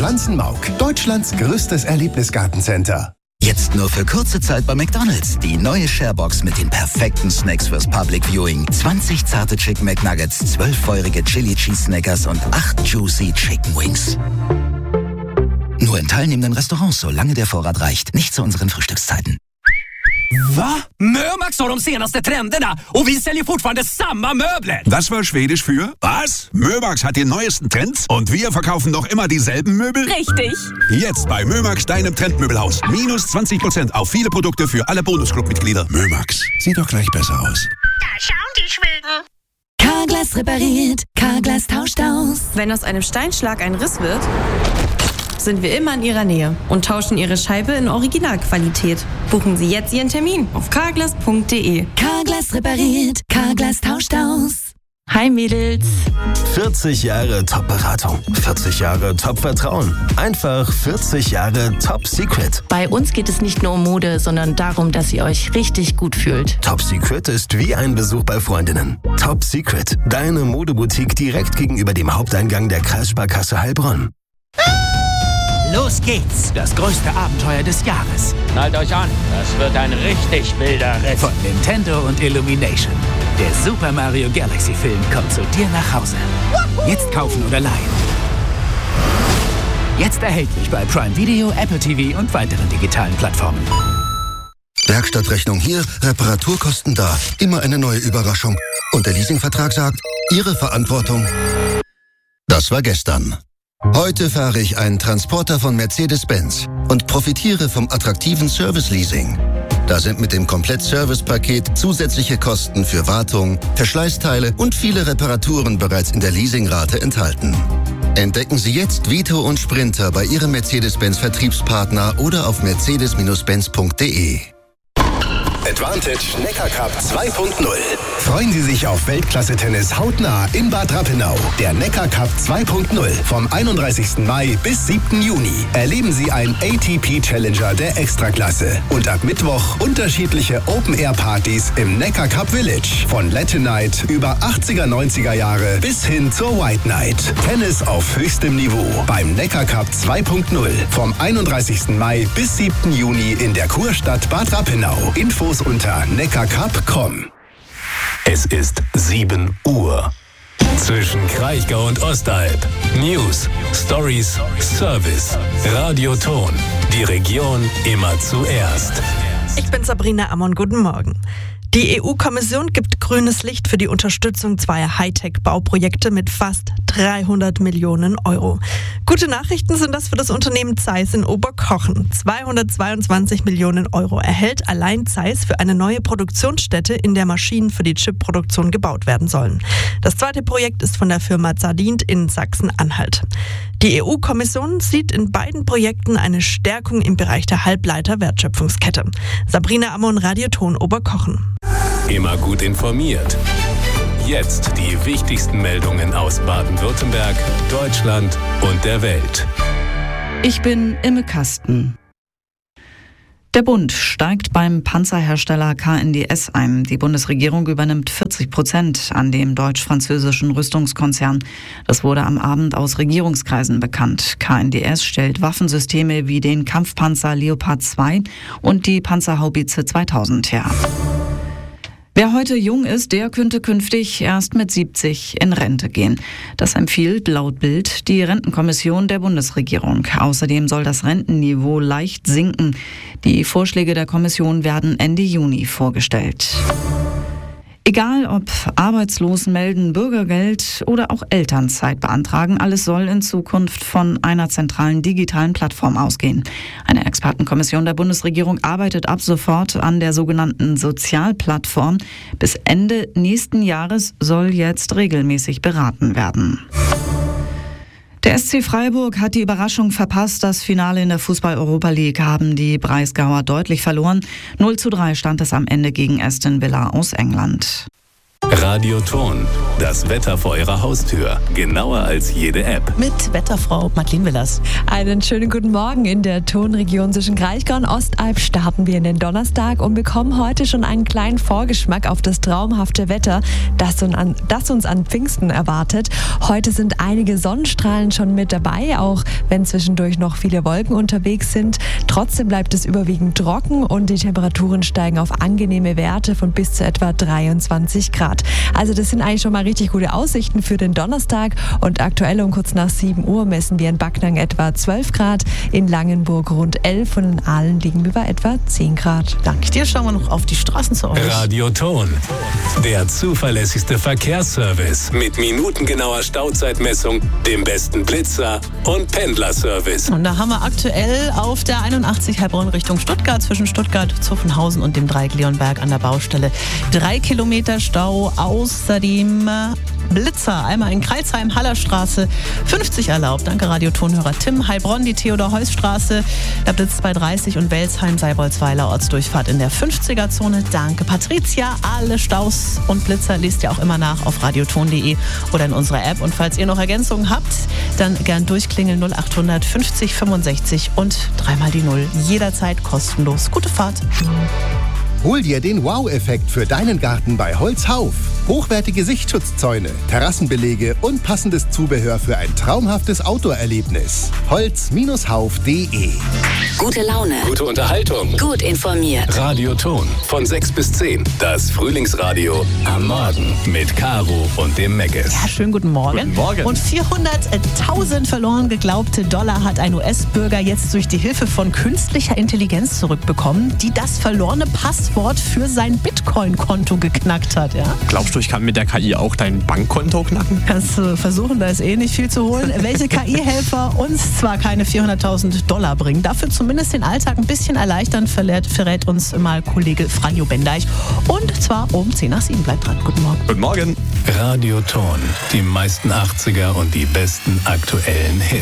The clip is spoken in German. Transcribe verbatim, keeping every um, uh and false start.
Pflanzenmauk, Deutschlands größtes Erlebnisgartencenter. Jetzt nur für kurze Zeit bei McDonald's. Die neue Sharebox mit den perfekten Snacks fürs Public Viewing. zwanzig zarte Chicken McNuggets, zwölf feurige Chili Cheese Snackers und acht juicy Chicken Wings. Nur in teilnehmenden Restaurants, solange der Vorrat reicht. Nicht zu unseren Frühstückszeiten. Va? Mömax har de senaste trenderna och vi säljer fortfarande samma möbler. Das war Schwedisch für was? Mömax hat die neuesten Trends und wir verkaufen noch immer dieselben Möbel? Richtig. Jetzt bei Mömax, deinem Trendmöbelhaus. Minus zwanzig Prozent auf viele Produkte für alle Bonusclub-Mitglieder. Mömax, sieht doch gleich besser aus. Da schauen die Schweden. Carglass repariert, Carglass tauscht aus. Wenn aus einem Steinschlag ein Riss wird, sind wir immer in Ihrer Nähe und tauschen Ihre Scheibe in Originalqualität. Buchen Sie jetzt Ihren Termin auf carglass punkt de. Carglass repariert, Carglass tauscht aus. Hi Mädels. vierzig Jahre Top-Beratung, vierzig Jahre Top-Vertrauen, einfach vierzig Jahre Top-Secret. Bei uns geht es nicht nur um Mode, sondern darum, dass ihr euch richtig gut fühlt. Top-Secret ist wie ein Besuch bei Freundinnen. Top-Secret, deine Modeboutique direkt gegenüber dem Haupteingang der Kreissparkasse Heilbronn. Los geht's! Das größte Abenteuer des Jahres. Schnallt euch an, das wird ein richtig wilder Ritt. Von Nintendo und Illumination. Der Super Mario Galaxy Film kommt zu dir nach Hause. Jetzt kaufen oder leihen. Jetzt erhältlich bei Prime Video, Apple T V und weiteren digitalen Plattformen. Werkstattrechnung hier, Reparaturkosten da. Immer eine neue Überraschung. Und der Leasingvertrag sagt, Ihre Verantwortung. Das war gestern. Heute fahre ich einen Transporter von Mercedes-Benz und profitiere vom attraktiven Service-Leasing. Da sind mit dem Komplett-Service-Paket zusätzliche Kosten für Wartung, Verschleißteile und viele Reparaturen bereits in der Leasingrate enthalten. Entdecken Sie jetzt Vito und Sprinter bei Ihrem Mercedes-Benz-Vertriebspartner oder auf mercedes Benz punkt de. Advantage Neckar Cup zwei Punkt null. Freuen Sie sich auf Weltklasse-Tennis hautnah in Bad Rappenau. Der Neckar Cup zwei Punkt null vom einunddreißigsten Mai bis siebten Juni. Erleben Sie einen A T P-Challenger der Extraklasse. Und ab Mittwoch unterschiedliche Open-Air-Partys im Neckar Cup Village. Von Latin Night über achtziger, neunziger Jahre bis hin zur White Night. Tennis auf höchstem Niveau beim Neckar Cup zwei Punkt null vom einunddreißigsten Mai bis siebten Juni in der Kurstadt Bad Rappenau. Infos unter neckarcup punkt com. Es ist sieben Uhr. Zwischen Kraichgau und Ostalb. News, Stories, Service. Radioton. Die Region immer zuerst. Ich bin Sabrina Ammon. Guten Morgen. Die E U-Kommission gibt grünes Licht für die Unterstützung zweier Hightech-Bauprojekte mit fast dreihundert Millionen Euro. Gute Nachrichten sind das für das Unternehmen Zeiss in Oberkochen. zweihundertzweiundzwanzig Millionen Euro erhält allein Zeiss für eine neue Produktionsstätte, in der Maschinen für die Chipproduktion gebaut werden sollen. Das zweite Projekt ist von der Firma Zardint in Sachsen-Anhalt. Die E U-Kommission sieht in beiden Projekten eine Stärkung im Bereich der Halbleiter-Wertschöpfungskette. Sabrina Ammon, Radioton Oberkochen. Immer gut informiert. Jetzt die wichtigsten Meldungen aus Baden-Württemberg, Deutschland und der Welt. Ich bin Imme Kasten. Der Bund steigt beim Panzerhersteller K N D S ein. Die Bundesregierung übernimmt vierzig Prozent an dem deutsch-französischen Rüstungskonzern. Das wurde am Abend aus Regierungskreisen bekannt. K N D S stellt Waffensysteme wie den Kampfpanzer Leopard zwei und die Panzerhaubitze zweitausend her. Wer heute jung ist, der könnte künftig erst mit siebzig in Rente gehen. Das empfiehlt laut Bild die Rentenkommission der Bundesregierung. Außerdem soll das Rentenniveau leicht sinken. Die Vorschläge der Kommission werden Ende Juni vorgestellt. Egal ob Arbeitslosen melden, Bürgergeld oder auch Elternzeit beantragen, alles soll in Zukunft von einer zentralen digitalen Plattform ausgehen. Eine Expertenkommission der Bundesregierung arbeitet ab sofort an der sogenannten Sozialplattform. Bis Ende nächsten Jahres soll jetzt regelmäßig beraten werden. Der S C Freiburg hat die Überraschung verpasst. Das Finale in der Fußball-Europa League haben die Breisgauer deutlich verloren. null zu drei stand es am Ende gegen Aston Villa aus England. Radioton, das Wetter vor Ihrer Haustür. Genauer als jede App. Mit Wetterfrau Madeleine Willers. Einen schönen guten Morgen. In der Tonregion zwischen Kraichgau und Ostalb starten wir in den Donnerstag und bekommen heute schon einen kleinen Vorgeschmack auf das traumhafte Wetter, das uns an, das uns an Pfingsten erwartet. Heute sind einige Sonnenstrahlen schon mit dabei, auch wenn zwischendurch noch viele Wolken unterwegs sind. Trotzdem bleibt es überwiegend trocken und die Temperaturen steigen auf angenehme Werte von bis zu etwa dreiundzwanzig Grad. Also das sind eigentlich schon mal richtig gute Aussichten für den Donnerstag und aktuell um kurz nach sieben Uhr messen wir in Backnang etwa zwölf Grad, in Langenburg rund elf und in Aalen liegen wir bei etwa zehn Grad. Danke dir, schauen wir noch auf die Straßen zu euch. Radioton, der zuverlässigste Verkehrsservice mit minutengenauer Stauzeitmessung, dem besten Blitzer und Pendlerservice. Und da haben wir aktuell auf der einundachtzig Heilbronn Richtung Stuttgart zwischen Stuttgart, Zuffenhausen und dem Dreieck Leonberg an der Baustelle drei Kilometer Stau. Außerdem Blitzer, einmal in Kreilsheim, Hallerstraße, fünfzig erlaubt. Danke Radiotonhörer Tim. Heilbronn, die Theodor-Heuss-Straße, da blitzt bei dreißig und Welsheim, Seibolzweiler, Ortsdurchfahrt in der fünfziger-Zone. Danke Patricia. Alle Staus und Blitzer lest ihr auch immer nach auf radioton punkt de oder in unserer App. Und falls ihr noch Ergänzungen habt, dann gern durchklingeln null achthundert fünfzig fünfundsechzig und dreimal die Null. Jederzeit kostenlos. Gute Fahrt. Hol dir den Wow-Effekt für deinen Garten bei Holzhauf. Hochwertige Sichtschutzzäune, Terrassenbelege und passendes Zubehör für ein traumhaftes Outdoor-Erlebnis. Holz Hauf punkt de. Gute Laune. Gute Unterhaltung. Gut informiert. Radioton von sechs bis zehn. Das Frühlingsradio am Morgen mit Caro und dem Megges. Ja, schönen guten Morgen. Guten Morgen. Und vierhunderttausend verloren geglaubte Dollar hat ein U S-Bürger jetzt durch die Hilfe von künstlicher Intelligenz zurückbekommen, die das verlorene Passwort für sein Bitcoin-Konto geknackt hat. Ja? Glaubst du, ich kann mit der K I auch dein Bankkonto knacken? Kannst du versuchen, da ist eh nicht viel zu holen. Welche K I-Helfer uns zwar keine vierhunderttausend Dollar bringen, dafür zumindest den Alltag ein bisschen erleichtern, verrät, verrät uns mal Kollege Franjo Bendeich. Und zwar um zehn nach sieben. Bleibt dran. Guten Morgen. Guten Morgen. Radioton, die meisten achtziger und die besten aktuellen Hits.